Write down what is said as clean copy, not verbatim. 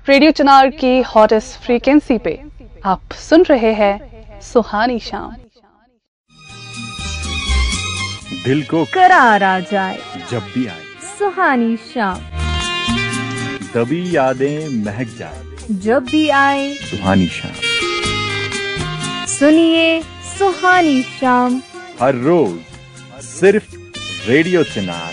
Radio चिनार की hottest frequency पे आप सुन रहे हैं सुहानी शाम। दिल को करार आ जाए जब भी आए, सुहानी शाम। तभी यादें महक जाए जब भी आए सुहानी शाम। सुनिए सुहानी शाम हर रोज सिर्फ रेडियो चिनार